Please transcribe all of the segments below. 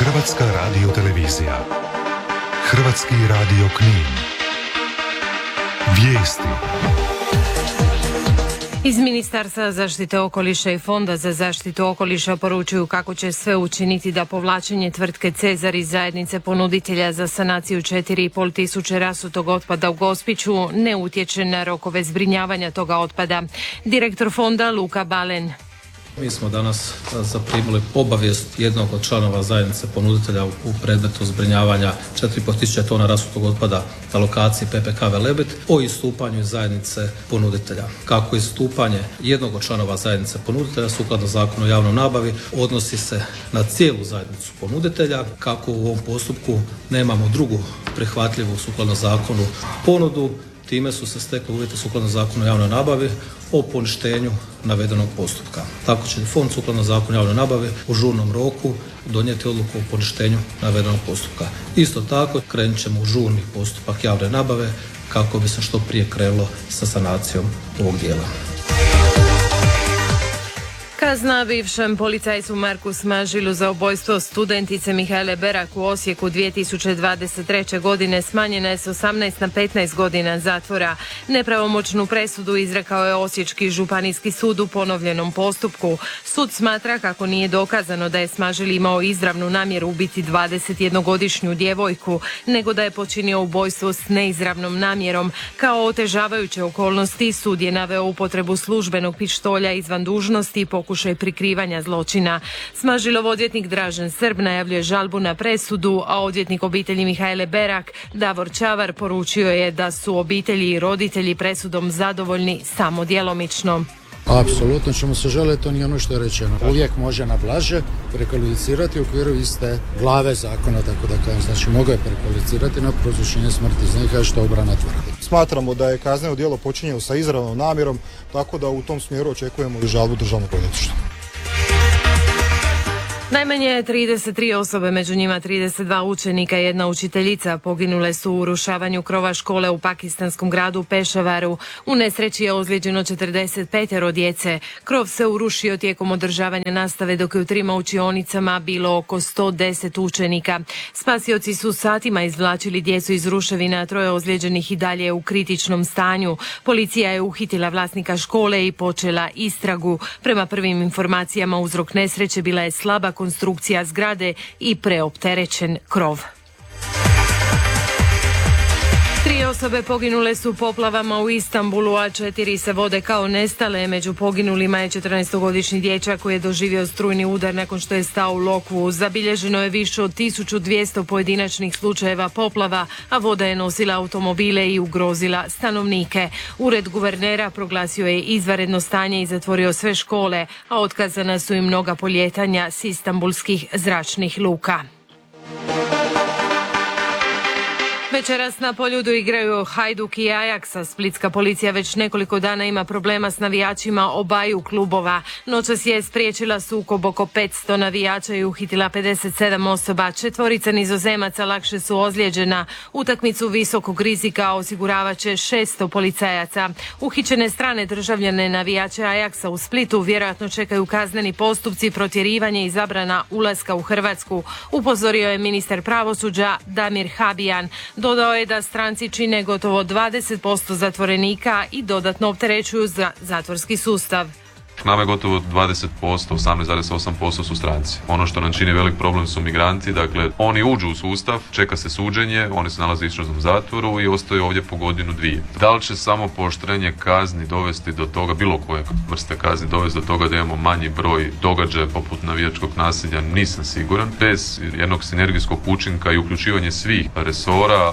Hrvatska radiotelevizija. Hrvatski radio Knin. Vijesti. Iz Ministarstva zaštite okoliša i Fonda za zaštitu okoliša poručuju kako će sve učiniti da povlačenje tvrtke Cezar iz zajednice ponuditelja za sanaciju 4,5 tisuće rasutog otpada u Gospiću ne utječe na rokove zbrinjavanja toga otpada. Direktor fonda Luka Balen. Mi smo danas zaprimili obavijest jednog od članova zajednice ponuditelja u predmetu zbrinjavanja 4,5 tisuća tona rasutog otpada na lokaciji PPK Velebit o istupanju iz zajednice ponuditelja. Kako istupanje jednog od članova zajednice ponuditelja sukladno Zakonu o javnoj nabavi odnosi se na cijelu zajednicu ponuditelja, kako u ovom postupku nemamo drugu prihvatljivu sukladno zakonu ponudu, time su se stekli uvjeti sukladno Zakonu o javnoj nabavi o poništenju navedenog postupka. Tako će fond sukladno Zakonu o javnoj nabavi u žurnom roku donijeti odluku o poništenju navedenog postupka. Isto tako krenut ćemo u žurni postupak javne nabave kako bi se što prije krenulo sa sanacijom ovog dijela. Kazna bivšem policajcu Marku Smažilu za ubojstvo studentice Mihajle Berak u Osijeku 2023. godine smanjena je s 18 na 15 godina zatvora. Nepravomoćnu presudu izrekao je Osječki županijski sud u ponovljenom postupku. Sud smatra kako nije dokazano da je Smažil imao izravnu namjeru ubiti 21-godišnju djevojku, nego da je počinio ubojstvo s neizravnom namjerom. Kao otežavajuće okolnosti sud je naveo upotrebu službenog pištolja izvan dužnosti i pokušaj prikrivanja zločina. Smažilov odvjetnik Dražen Srb najavljuje žalbu na presudu, a odvjetnik obitelji Mihajle Berak Davor Čavar poručio je da su obitelji i roditelji presudom zadovoljni samo djelomično. Apsolutno ćemo se želiti, to nije ono što je rečeno. Uvijek može na blaže prekvalificirati u okviru iste glave zakona, tako da kažem, znači mogao je prekvalificirati na prouzročenje smrti, znači što obrana tvrdi. Smatramo da je kazneno djelo počinjeno sa izravnom namjerom, tako da u tom smjeru očekujemo i žalbu državnog odvjetništva. Najmanje 33 osobe, među njima 32 učenika i jedna učiteljica, poginule su u urušavanju krova škole u pakistanskom gradu Pešavaru. U nesreći je ozlijeđeno 45 djece. Krov se urušio tijekom održavanja nastave, dok je u 3 učionicama bilo oko 110 učenika. Spasioci su satima izvlačili djecu iz ruševina, a 3 ozlijeđenih i dalje u kritičnom stanju. Policija je uhitila vlasnika škole i počela istragu. Prema prvim informacijama uzrok nesreće bila je slaba konstrukcija zgrade i preopterećen krov. 3 osobe poginule su u poplavama u Istanbulu, a 4 se vode kao nestale. Među poginulima je 14-godišnji dječak koji je doživio strujni udar nakon što je stao u lokvu. Zabilježeno je više od 1200 pojedinačnih slučajeva poplava, a voda je nosila automobile i ugrozila stanovnike. Ured guvernera proglasio je izvanredno stanje i zatvorio sve škole, a otkazana su i mnoga polijetanja s istanbulskih zračnih luka. Večeras na Poljudu igraju Hajduk i Ajax. Splitska policija već nekoliko dana ima problema s navijačima obaju klubova. Noćas je spriječila sukob oko 500 navijača i uhitila 57 osoba. 4 Nizozemaca lakše su ozlijeđena. Utakmicu visokog rizika osiguravat će 600 policajaca. Uhićene strane državljane navijače Ajaxa u Splitu vjerojatno čekaju kazneni postupci, protjerivanje i zabrana ulaska u Hrvatsku, upozorio je ministar pravosuđa Damir Habijan. Dodao je da stranci čine gotovo 20% zatvorenika i dodatno opterećuju zatvorski sustav. Nama je gotovo 20%, 18,8% su stranci. Ono što nam čini velik problem su migranti, dakle oni uđu u sustav, čeka se suđenje, oni se nalaze u istražnom zatvoru i ostaju ovdje po godinu, dvije. Da li će samo pooštrenje kazni dovesti do toga, bilo koje vrste kazni dovesti do toga da imamo manji broj događaja poput navijačkog nasilja, nisam siguran. Bez jednog sinergijskog učinka i uključivanje svih resora.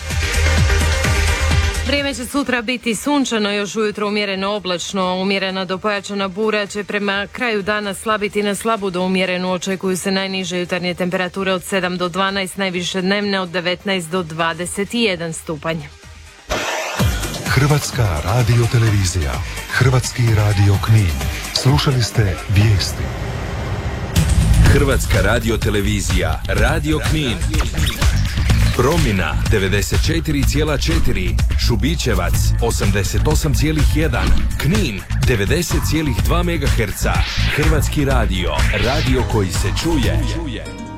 Vrijeme će sutra biti sunčano, još ujutro umjereno oblačno. Umjerena do pojačana bura će prema kraju dana slabiti na slabu do umjerenu. Očekuju se najniže jutarnje temperature od 7 do 12, najviše dnevne od 19 do 21 stupanj. Hrvatska radiotelevizija. Hrvatski radio Knin. Slušali ste vijesti. Hrvatska radiotelevizija. Radio Knin. Promjena 94,4, Šubićevac 88,1, Knin 90,2 MHz. Hrvatski radio, radio koji se čuje.